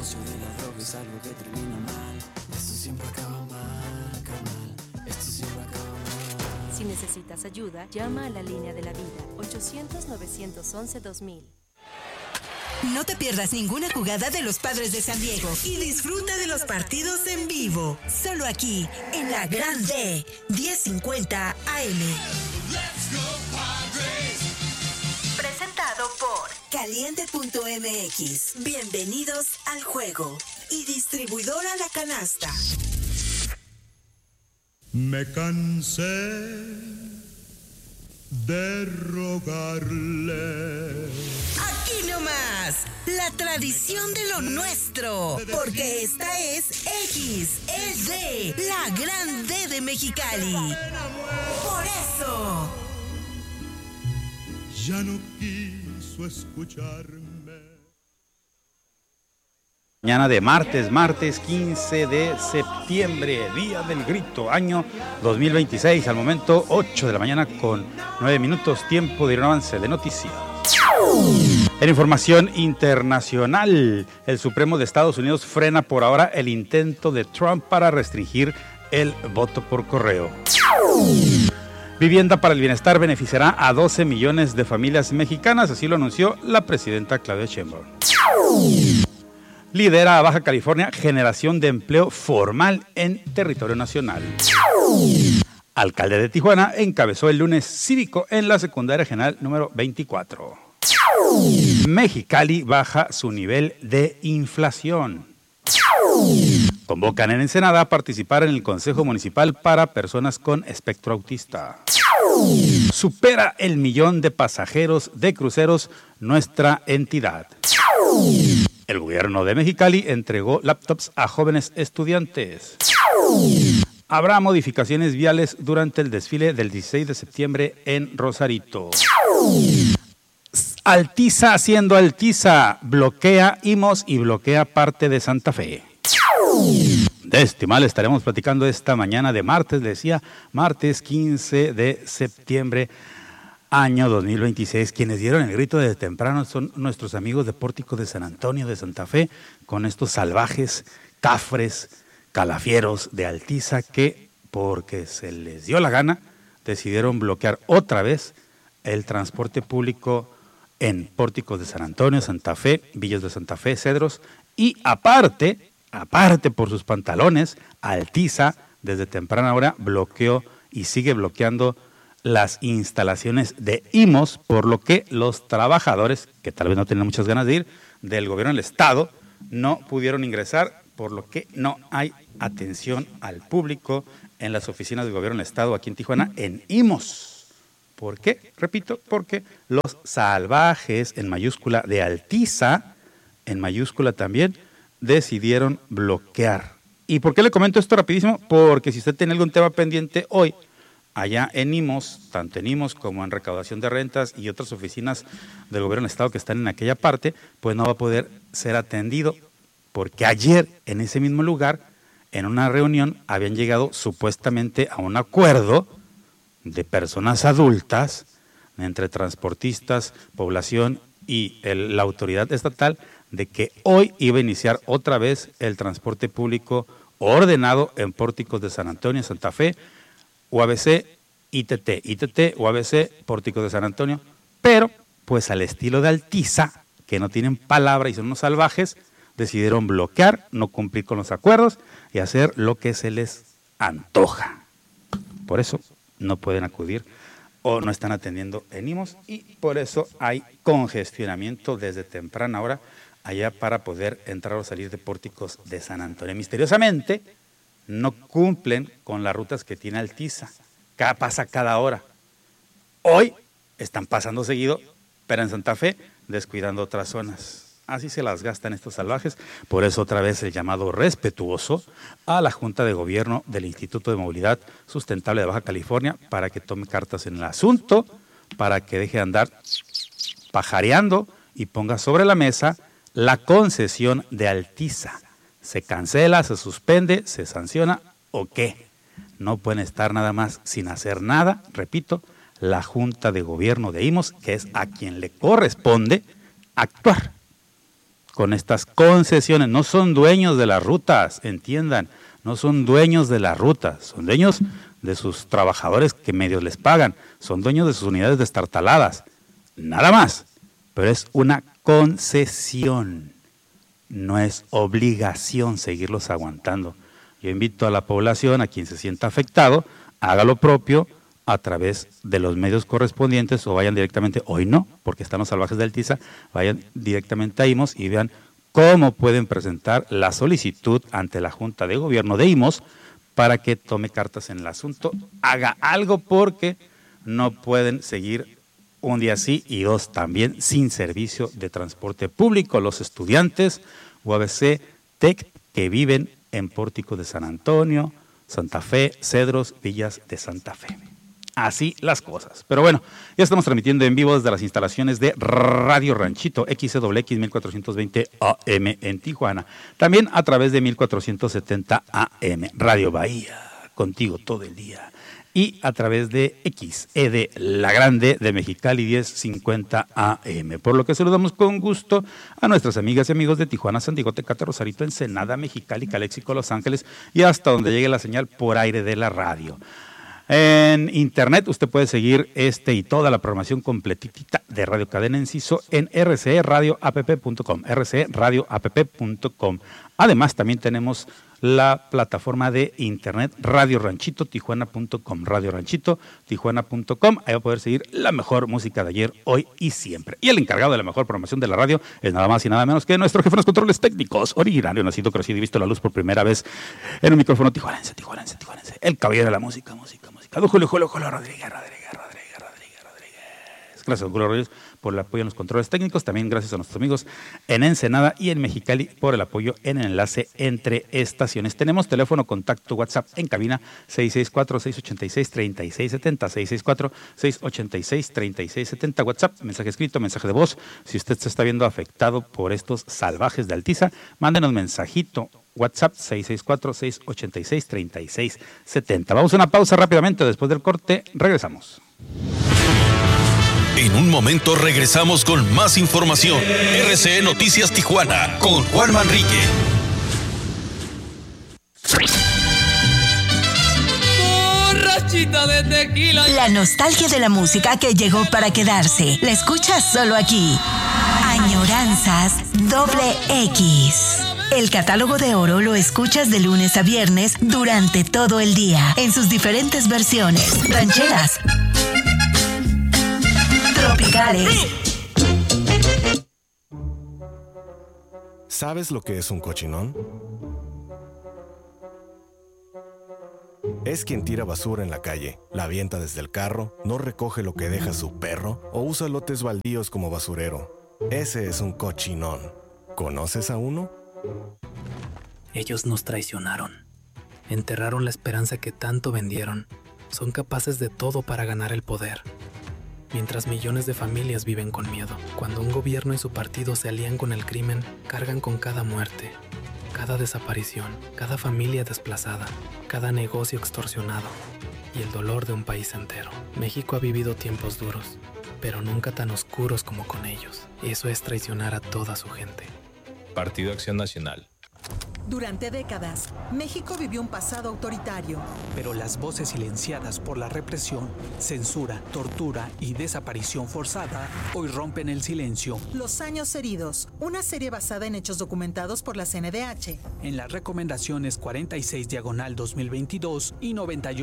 negocio de la droga es algo que termina mal. Esto siempre acaba mal, carnal. Esto siempre acaba mal. Si necesitas ayuda, llama a la línea de la vida, 800-911-2000. No te pierdas ninguna jugada de los Padres de San Diego y disfruta de los partidos en vivo. Solo aquí, en la Gran D, 1050 AM. Presentado por Caliente.mx. Bienvenidos al juego. Y distribuidora La Canasta. Me cansé de rogarle. Aquí nomás, la tradición de lo nuestro, porque esta es XED, la Gran D de Mexicali. Por eso ya no quiso escucharme. Mañana de martes 15 de septiembre, Día del Grito, año 2026, al momento 8 de la mañana con 9 minutos, tiempo de ir a un avance de noticias. En información internacional, el Supremo de Estados Unidos frena por ahora el intento de Trump para restringir el voto por correo. Vivienda para el Bienestar beneficiará a 12 millones de familias mexicanas, así lo anunció la presidenta Claudia Sheinbaum. Lidera a Baja California generación de empleo formal en territorio nacional. Alcalde de Tijuana encabezó el lunes cívico en la secundaria general número 24. Mexicali baja su nivel de inflación. Convocan en Ensenada a participar en el Consejo Municipal para personas con espectro autista. Supera el 1,000,000 de pasajeros de cruceros nuestra entidad. El gobierno de Mexicali entregó laptops a jóvenes estudiantes. Habrá modificaciones viales durante el desfile del 16 de septiembre en Rosarito. Altiza siendo Altiza, bloquea Imos y bloquea parte de Santa Fe. De este mal estaremos platicando esta mañana de martes, decía, martes 15 de septiembre, año 2026. Quienes dieron el grito desde temprano son nuestros amigos de Pórtico de San Antonio de Santa Fe, con estos salvajes, cafres, calafieros de Altiza que, porque se les dio la gana, decidieron bloquear otra vez el transporte público en Pórticos de San Antonio, Santa Fe, Villas de Santa Fe, Cedros, y aparte por sus pantalones, Altiza desde temprana hora bloqueó y sigue bloqueando las instalaciones de Imos, por lo que los trabajadores, que tal vez no tenían muchas ganas de ir, del gobierno del estado, no pudieron ingresar, por lo que no hay atención al público en las oficinas del gobierno del estado aquí en Tijuana, en Imos. ¿Por qué? Repito, porque los salvajes, en mayúscula, de Altiza, en mayúscula también, decidieron bloquear. ¿Y por qué le comento esto rapidísimo? Porque si usted tiene algún tema pendiente hoy, allá en Imos, tanto en Imos como en recaudación de rentas y otras oficinas del gobierno del estado que están en aquella parte, pues no va a poder ser atendido, porque ayer en ese mismo lugar, en una reunión, habían llegado supuestamente a un acuerdo de personas adultas, entre transportistas, población y la autoridad estatal, de que hoy iba a iniciar otra vez el transporte público ordenado en Pórticos de San Antonio, Santa Fe, UABC, ITT, UABC, Pórticos de San Antonio, pero pues al estilo de Altiza, que no tienen palabra y son unos salvajes, decidieron bloquear, no cumplir con los acuerdos y hacer lo que se les antoja. Por eso no pueden acudir o no están atendiendo en Imos y por eso hay congestionamiento desde temprana hora allá para poder entrar o salir de Pórticos de San Antonio. Misteriosamente no cumplen con las rutas que tiene Altiza, pasa cada hora. Hoy están pasando seguido, pero en Santa Fe descuidando otras zonas. Así se las gastan estos salvajes, por eso otra vez el llamado respetuoso a la Junta de Gobierno del Instituto de Movilidad Sustentable de Baja California para que tome cartas en el asunto, para que deje de andar pajareando y ponga sobre la mesa la concesión de Altiza. ¿Se cancela, se suspende, se sanciona o qué? No pueden estar nada más sin hacer nada, repito, la Junta de Gobierno de Imos, que es a quien le corresponde actuar. con estas concesiones. No son dueños de las rutas, entiendan, no son dueños de las rutas, son dueños de sus trabajadores que medios les pagan, son dueños de sus unidades destartaladas, nada más, pero es una concesión, no es obligación seguirlos aguantando. Yo invito a la población, a quien se sienta afectado, haga lo propio a través de los medios correspondientes o vayan directamente, hoy no, porque están los salvajes del Tiza, vayan directamente a IMSS y vean cómo pueden presentar la solicitud ante la Junta de Gobierno de IMSS para que tome cartas en el asunto, haga algo porque no pueden seguir un día sí y dos también sin servicio de transporte público los estudiantes UABC TEC que viven en Pórtico de San Antonio, Santa Fe, Cedros, Villas de Santa Fe. Así las cosas. Pero bueno, ya estamos transmitiendo en vivo desde las instalaciones de Radio Ranchito, XCWX 1420 AM en Tijuana. También a través de 1470 AM, Radio Bahía, contigo todo el día. Y a través de XED, La Grande de Mexicali 1050 AM. Por lo que saludamos con gusto a nuestras amigas y amigos de Tijuana, San Diego, Tecate, Rosarito, Ensenada, Mexicali, Calexico, Los Ángeles y hasta donde llegue la señal por aire de la radio. En internet usted puede seguir y toda la programación completita de Radio Cadena Enciso en rcradioapp.com, rcradioapp.com. Además también tenemos la plataforma de internet Radio Ranchito Tijuana.com, Radio Ranchito Tijuana.com. Ahí va a poder seguir la mejor música de ayer, hoy y siempre. Y el encargado de la mejor programación de la radio es nada más y nada menos que nuestro jefe de los controles técnicos, originario, nacido, crecido y visto la luz por primera vez en un micrófono tijuanense, el caballero de la música. Don Julio Rodríguez. Gracias, don Julio Rodríguez, por el apoyo en los controles técnicos. También gracias a nuestros amigos en Ensenada y en Mexicali por el apoyo en el enlace entre estaciones. Tenemos teléfono contacto WhatsApp en cabina 664-686-3670, 664-686-3670. WhatsApp, mensaje escrito, mensaje de voz. Si usted se está viendo afectado por estos salvajes de Altiza, mándenos mensajito. WhatsApp 664-686-3670. Vamos a una pausa rápidamente. Después del corte, regresamos. En un momento regresamos con más información. RCE Noticias Tijuana con Juan Manrique. Borrachita de tequila. La nostalgia de la música que llegó para quedarse. La escuchas solo aquí. Añoranzas XX. El catálogo de oro lo escuchas de lunes a viernes durante todo el día, en sus diferentes versiones. Rancheras, tropicales. ¿Sabes lo que es un cochinón? Es quien tira basura en la calle, la avienta desde el carro, no recoge lo que deja su perro o usa lotes baldíos como basurero. Ese es un cochinón. ¿Conoces a uno? Ellos nos traicionaron. Enterraron la esperanza que tanto vendieron. Son capaces de todo para ganar el poder. Mientras millones de familias viven con miedo. Cuando un gobierno y su partido se alían con el crimen, cargan con cada muerte, cada desaparición, cada familia desplazada, cada negocio extorsionado y el dolor de un país entero. México ha vivido tiempos duros, pero nunca tan oscuros como con ellos. Eso es traicionar a toda su gente. Partido Acción Nacional. Durante décadas, México vivió un pasado autoritario. Pero las voces silenciadas por la represión, censura, tortura y desaparición forzada hoy rompen el silencio. Los años heridos, una serie basada en hechos documentados por la CNDH. En las recomendaciones 46/2022 y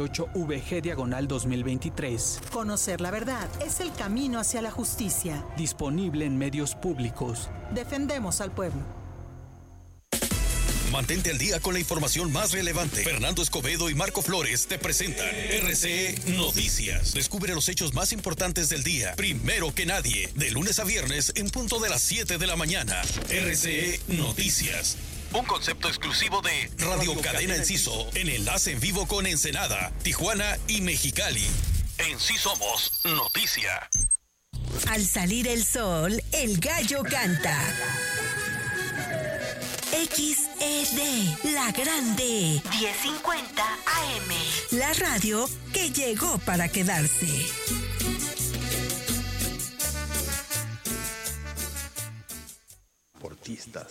98VG/2023. Conocer la verdad es el camino hacia la justicia. Disponible en medios públicos. Defendemos al pueblo. Mantente al día con la información más relevante. Fernando Escobedo y Marco Flores te presentan RCE Noticias. Descubre los hechos más importantes del día, primero que nadie, de lunes a viernes en punto de las 7 de la mañana. RCE Noticias. Un concepto exclusivo de Radio Cadena Enciso, en enlace en vivo con Ensenada, Tijuana y Mexicali. En sí somos noticia. Al salir el sol, el gallo canta. XED, La Grande, 1050 AM. La radio que llegó para quedarse. Deportistas.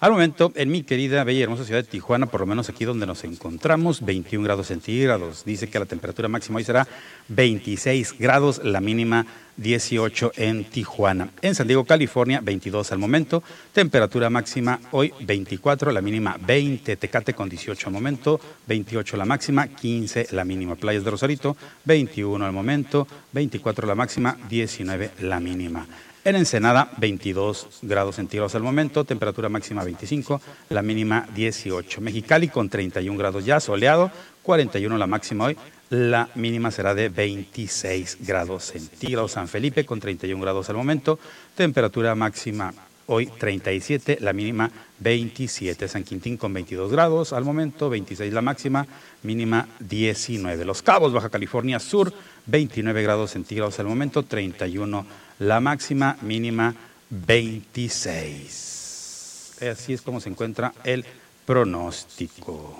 Al momento, en mi querida, bella y hermosa ciudad de Tijuana, por lo menos aquí donde nos encontramos, 21 grados centígrados. Dice que la temperatura máxima hoy será 26 grados, la mínima 18 en Tijuana. En San Diego, California, 22 al momento. Temperatura máxima hoy 24, la mínima 20. Tecate con 18 al momento, 28 la máxima, 15 la mínima. Playas de Rosarito, 21 al momento, 24 la máxima, 19 la mínima. En Ensenada, 22 grados centígrados al momento, temperatura máxima 25, la mínima 18. Mexicali con 31 grados ya, soleado, 41 la máxima hoy, la mínima será de 26 grados centígrados. San Felipe con 31 grados al momento, temperatura máxima hoy 37, la mínima 27. San Quintín con 22 grados al momento, 26 la máxima, mínima 19. Los Cabos, Baja California Sur, 29 grados centígrados al momento, 31 la máxima, mínima 26. Así es como se encuentra el pronóstico.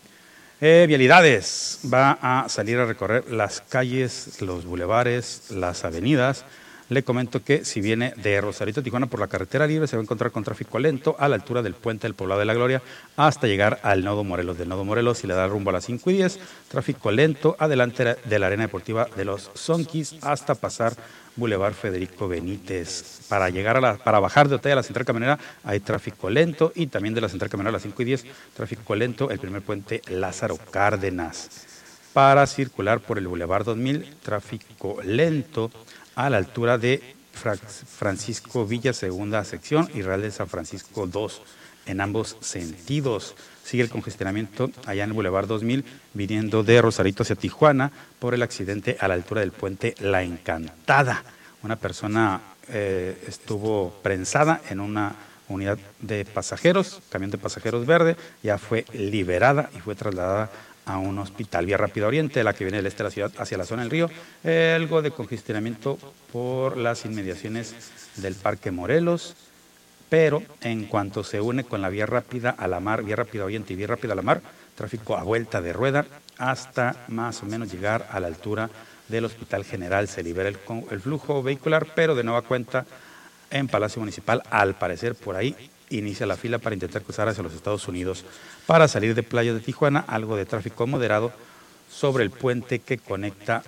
Vialidades. Va a salir a recorrer las calles, los bulevares, las avenidas. Le comento que si viene de Rosarito a Tijuana por la carretera libre, se va a encontrar con tráfico lento a la altura del puente del Poblado de la Gloria hasta llegar al Nodo Morelos. Del Nodo Morelos, si le da rumbo a las 5:10, tráfico lento adelante de la Arena Deportiva de los Sonquis hasta pasar Boulevard Federico Benítez. Para bajar de Otay a la Central Camionera hay tráfico lento, y también de la Central Camionera a las 5:10, tráfico lento el primer puente Lázaro Cárdenas. Para circular por el Boulevard 2000, tráfico lento a la altura de Francisco Villa, segunda sección, y Real de San Francisco 2, en ambos sentidos. Sigue el congestionamiento allá en el Boulevard 2000, viniendo de Rosarito hacia Tijuana, por el accidente a la altura del puente La Encantada. Una persona estuvo prensada en una unidad de pasajeros, camión de pasajeros verde, ya fue liberada y fue trasladada a un hospital. Vía Rápida Oriente, la que viene del este de la ciudad hacia la zona del río, algo de congestionamiento por las inmediaciones del Parque Morelos, pero en cuanto se une con la Vía Rápida a la Mar, Vía Rápida Oriente y Vía Rápida a la Mar, tráfico a vuelta de rueda hasta más o menos llegar a la altura del Hospital General. Se libera el flujo vehicular, pero de nueva cuenta en Palacio Municipal, al parecer por ahí inicia la fila para intentar cruzar hacia los Estados Unidos. Para salir de Playas de Tijuana, algo de tráfico moderado sobre el puente que conecta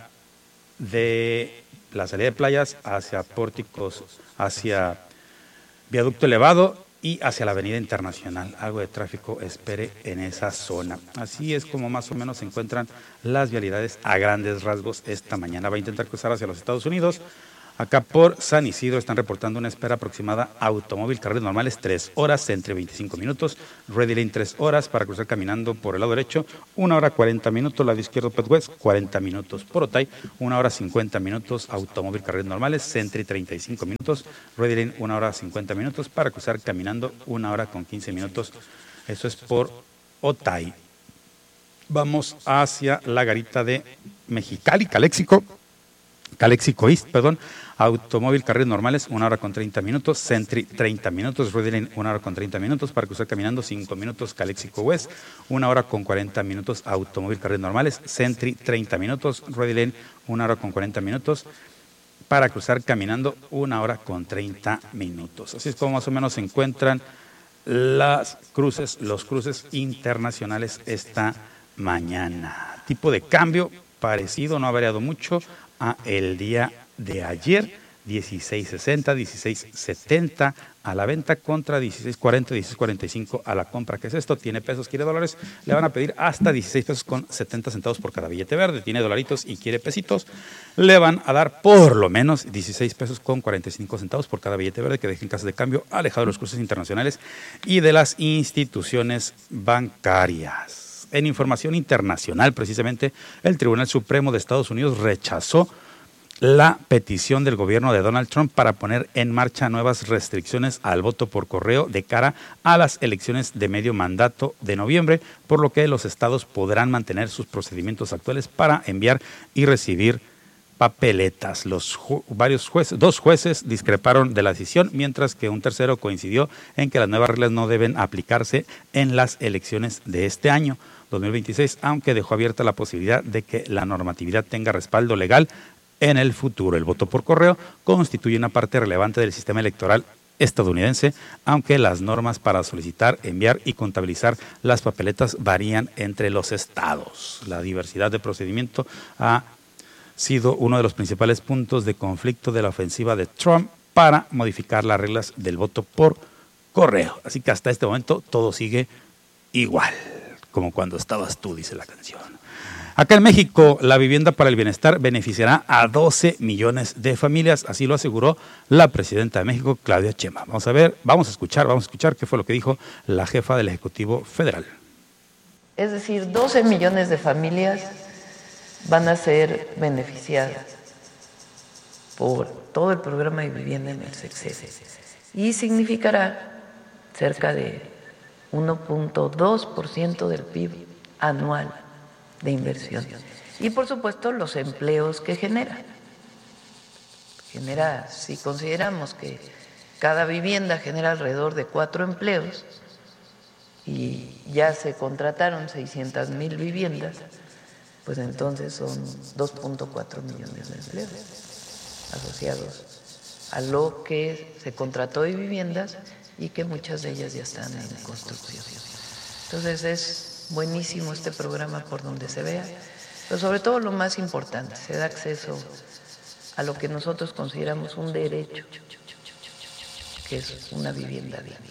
de la salida de Playas hacia Pórticos, hacia Viaducto Elevado y hacia la Avenida Internacional. Algo de tráfico espere en esa zona. Así es como más o menos se encuentran las vialidades a grandes rasgos esta mañana. Va a intentar cruzar hacia los Estados Unidos. Acá por San Isidro están reportando una espera aproximada. Automóvil, carriles normales 3 horas, entre 25 minutos. Ready Lane 3 horas para cruzar caminando por el lado derecho. 1 hora 40 minutos. Lado izquierdo, Pet West, 40 minutos. Por Otay, 1 hora 50 minutos. Automóvil, carriles normales, Sentry 35 minutos. Ready Lane 1 hora 50 minutos para cruzar caminando 1 hora con 15 minutos. Eso es por Otay. Vamos hacia la garita de Mexicali, Calexico East, automóvil, carriles normales, 1 hora con 30 minutos, Sentry 30 minutos, Ready Lane 1 hora con 30 minutos, para cruzar caminando 5 minutos, Calexico West, 1 hora con 40 minutos, automóvil, carriles normales, Sentry 30 minutos, Ready Lane 1 hora con 40 minutos, para cruzar caminando 1 hora con 30 minutos. Así es como más o menos se encuentran los cruces internacionales esta mañana. Tipo de cambio parecido, no ha variado mucho a el día de ayer, 16.60, 16.70 a la venta contra 16.40, 16.45 a la compra. ¿Qué es esto? Tiene pesos, quiere dólares, le van a pedir hasta 16 pesos con 70 centavos por cada billete verde. Tiene dolaritos y quiere pesitos, le van a dar por lo menos 16 pesos con 45 centavos por cada billete verde que deje en casa de cambio, alejado de los cruces internacionales y de las instituciones bancarias. En información internacional, precisamente, el Tribunal Supremo de Estados Unidos rechazó la petición del gobierno de Donald Trump para poner en marcha nuevas restricciones al voto por correo de cara a las elecciones de medio mandato de noviembre, por lo que los estados podrán mantener sus procedimientos actuales para enviar y recibir papeletas. Dos jueces discreparon de la decisión, mientras que un tercero coincidió en que las nuevas reglas no deben aplicarse en las elecciones de este año 2026, aunque dejó abierta la posibilidad de que la normatividad tenga respaldo legal en el futuro. El voto por correo constituye una parte relevante del sistema electoral estadounidense, aunque las normas para solicitar, enviar y contabilizar las papeletas varían entre los estados. La diversidad de procedimiento ha sido uno de los principales puntos de conflicto de la ofensiva de Trump para modificar las reglas del voto por correo. Así que hasta este momento todo sigue igual, como cuando estabas tú, dice la canción. Acá en México, la vivienda para el bienestar beneficiará a 12 millones de familias, así lo aseguró la presidenta de México, Claudia Sheinbaum. Vamos a escuchar qué fue lo que dijo la jefa del Ejecutivo Federal. Es decir, 12 millones de familias van a ser beneficiadas por todo el programa de vivienda en el sexenio y significará cerca de 1.2% del PIB anual de inversión. Y por supuesto los empleos que genera, si consideramos que cada vivienda genera alrededor de 4 empleos y ya se contrataron 600,000 viviendas, pues entonces son 2.4 millones de empleos asociados a lo que se contrató de viviendas y que muchas de ellas ya están en construcción. Entonces es buenísimo este programa por donde se vea, pero sobre todo lo más importante, se da acceso a lo que nosotros consideramos un derecho, que es una vivienda digna.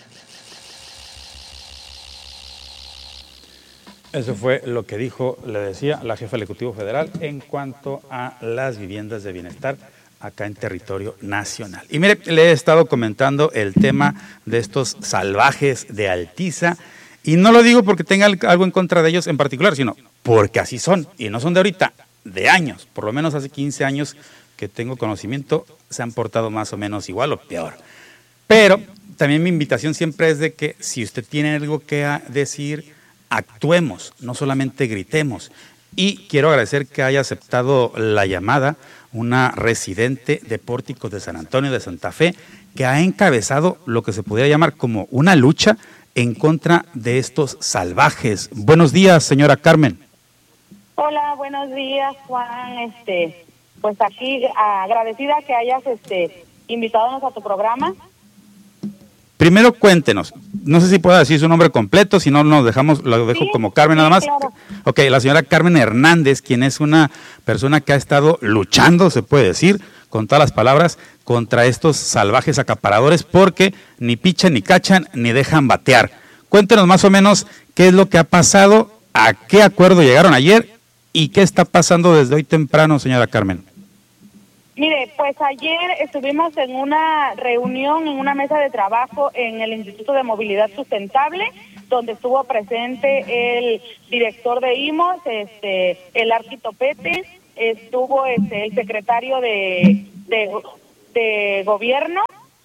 Eso fue lo que dijo, le decía, la jefa del Ejecutivo Federal en cuanto a las viviendas de bienestar acá en territorio nacional. Y mire, le he estado comentando el tema de estos salvajes de Altiza, y no lo digo porque tenga algo en contra de ellos en particular, sino porque así son, y no son de ahorita, de años, por lo menos hace 15 años que tengo conocimiento, se han portado más o menos igual o peor. Pero también mi invitación siempre es de que si usted tiene algo que decir, actuemos, no solamente gritemos. Y quiero agradecer que haya aceptado la llamada una residente de Pórticos de San Antonio de Santa Fe, que ha encabezado lo que se podría llamar como una lucha en contra de estos salvajes. Buenos días, señora Carmen. Hola, buenos días, Juan. Pues aquí agradecida que hayas invitado a tu programa. Primero cuéntenos, no sé si pueda decir su nombre completo, si no lo dejo como Carmen nada más. Claro. Ok, la señora Carmen Hernández, quien es una persona que ha estado luchando, se puede decir, con todas las palabras, contra estos salvajes acaparadores, porque ni pichan, ni cachan, ni dejan batear. Cuéntenos más o menos qué es lo que ha pasado, a qué acuerdo llegaron ayer y qué está pasando desde hoy temprano, señora Carmen. Mire, pues ayer estuvimos en una reunión, en una mesa de trabajo en el Instituto de Movilidad Sustentable, donde estuvo presente el director de IMOS, el Arquitopete, estuvo el secretario de gobierno,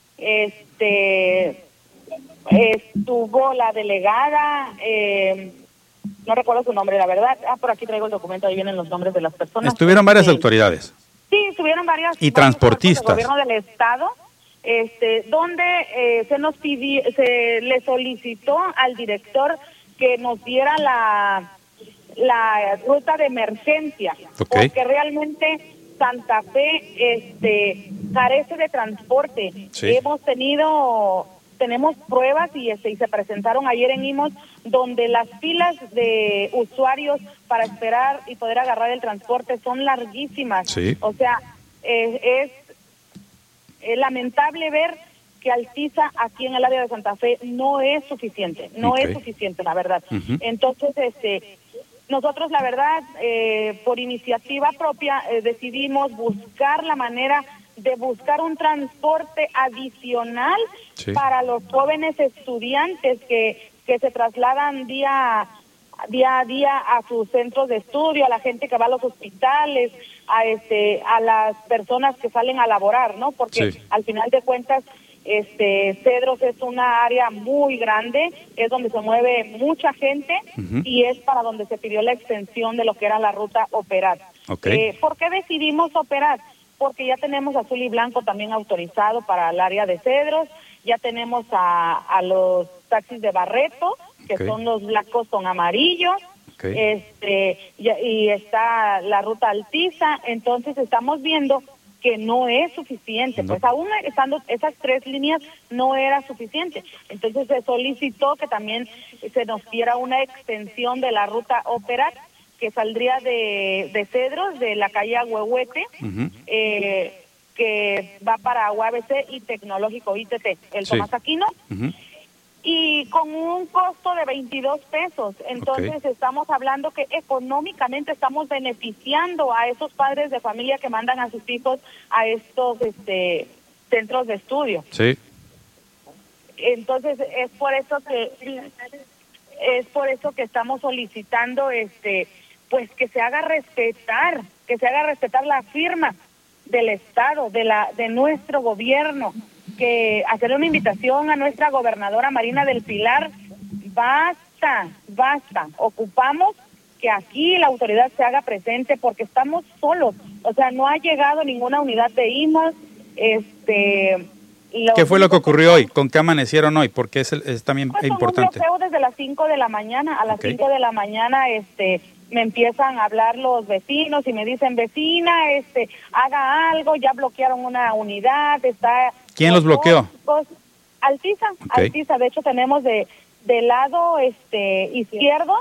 estuvo la delegada, no recuerdo su nombre, la verdad. Por aquí traigo el documento, ahí vienen los nombres de las personas. Estuvieron varias autoridades. Sí, estuvieron varias. Y transportistas. Del gobierno del estado, donde se le solicitó al director que nos diera la ruta de emergencia, porque realmente Santa Fe carece de transporte. Sí. Tenemos pruebas y se presentaron ayer en IMOS, donde las filas de usuarios para esperar y poder agarrar el transporte son larguísimas. Sí. O sea, es lamentable ver que Altiza aquí en el área de Santa Fe no es suficiente, es suficiente, la verdad. Uh-huh. Entonces, nosotros, la verdad, por iniciativa propia, decidimos buscar la manera de buscar un transporte adicional para los jóvenes estudiantes que se trasladan día a día a sus centros de estudio, a la gente que va a los hospitales, a las personas que salen a laborar, ¿no? Porque al final de cuentas, Cedros es una área muy grande, es donde se mueve mucha gente, uh-huh, y es para donde se pidió la extensión de lo que era la ruta Operat. Okay. ¿Por qué decidimos Operat? Porque ya tenemos Azul y Blanco también autorizado para el área de Cedros, ya tenemos a los taxis de Barreto, que son los blancos con amarillo, y está la ruta Altiza. Entonces estamos viendo que no es suficiente, pues aún estando esas 3 líneas no era suficiente. Entonces se solicitó que también se nos diera una extensión de la ruta Ópera, que saldría de Cedros, de la calle Ahuehuete, que va para UABC y Tecnológico ITT, el Tomás Aquino, y con un costo de 22 pesos. Entonces estamos hablando que económicamente estamos beneficiando a esos padres de familia que mandan a sus hijos a estos centros de estudio. Sí. Entonces es por eso que estamos solicitando pues que se haga respetar la firma del Estado, de nuestro gobierno, que hacer una invitación a nuestra gobernadora Marina del Pilar. Basta, ocupamos que aquí la autoridad se haga presente porque estamos solos, o sea, no ha llegado ninguna unidad de IMOS. ¿Qué fue lo que ocurrió hoy? ¿Con qué amanecieron hoy? Porque es también importante. Un bloqueo desde las 5 de la mañana, a las 5 de la mañana me empiezan a hablar los vecinos y me dicen, vecina, haga algo, ya bloquearon una unidad, ¿Quién los bloqueó? Altiza, de hecho tenemos del lado izquierdo,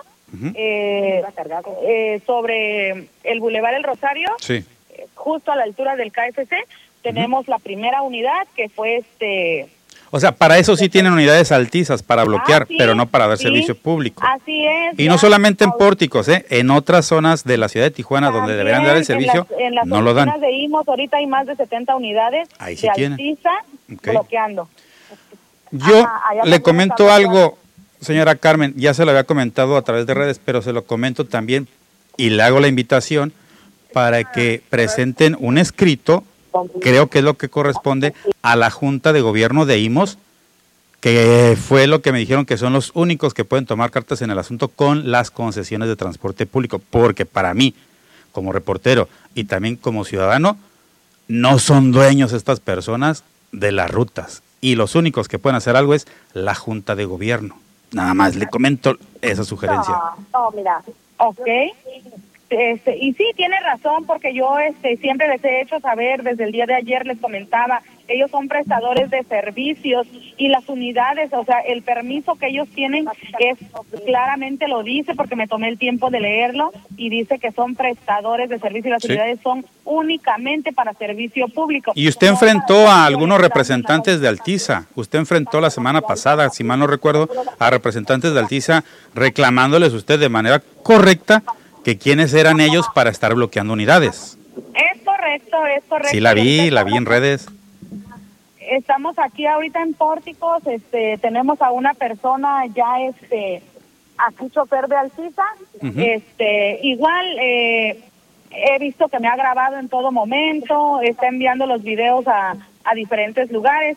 sobre el Boulevard El Rosario, justo a la altura del KFC, tenemos la primera unidad que fue O sea, para eso sí tienen unidades altizas, para bloquear, pero no para dar servicio público. Así es. Y no solamente en pórticos, en otras zonas de la ciudad de Tijuana donde deberían dar el servicio, no lo dan. En las oficinas de IMOS ahorita hay más de 70 unidades de Altiza bloqueando. Yo le comento algo, señora Carmen, ya se lo había comentado a través de redes, pero se lo comento también y le hago la invitación para que presenten un escrito, creo que es lo que corresponde a la Junta de Gobierno de IMOS, que fue lo que me dijeron que son los únicos que pueden tomar cartas en el asunto con las concesiones de transporte público, porque para mí, como reportero y también como ciudadano, no son dueños estas personas de las rutas, y los únicos que pueden hacer algo es la Junta de Gobierno. Nada más le comento esa sugerencia. No, mira, y sí, tiene razón, porque yo siempre les he hecho saber, desde el día de ayer les comentaba, ellos son prestadores de servicios y las unidades, o sea, el permiso que ellos tienen claramente lo dice, porque me tomé el tiempo de leerlo, y dice que son prestadores de servicios y las unidades son únicamente para servicio público. Y usted enfrentó a algunos representantes de Altiza, usted enfrentó la semana pasada, si mal no recuerdo, a representantes de Altiza reclamándoles usted de manera correcta que quiénes eran ellos para estar bloqueando unidades. Es correcto. Sí, la vi en redes. Estamos aquí ahorita en Pórticos, tenemos a una persona ya, aquí chofer de Altiza, igual, he visto que me ha grabado en todo momento, está enviando los videos a diferentes lugares,